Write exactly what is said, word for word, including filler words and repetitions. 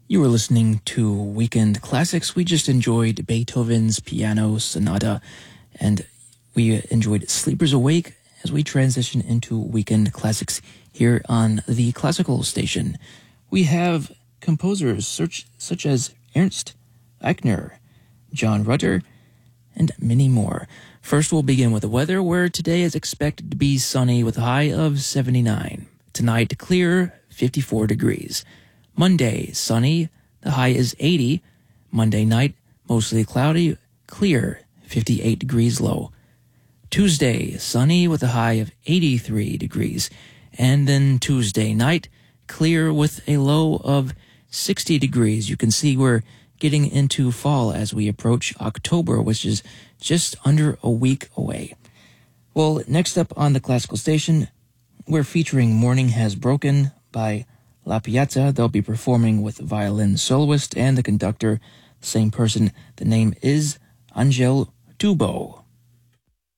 You were listening to Weekend Classics. We just enjoyed Beethoven's Piano Sonata, and we enjoyed Sleepers Awake as we transition into Weekend Classics here on the Classical Station. We have composers such, such as Ernst Eichner, John Rutter, and many more. First, we'll begin with the weather, where today is expected to be sunny with a high of seventy-nine. Tonight, clear, fifty-four degrees. Monday, sunny, the high is eighty. Monday night, mostly cloudy, clear, fifty-eight degrees low. Tuesday, sunny with a high of eighty-three degrees. And then Tuesday night, clear with a low of sixty degrees. You can see we're getting into fall as we approach October, which is just under a week away. Well, next up on the Classical Station, we're featuring Morning Has Broken by La Piazza. They'll be performing with violin soloist and the conductor, same person. The name is Angel Tubo.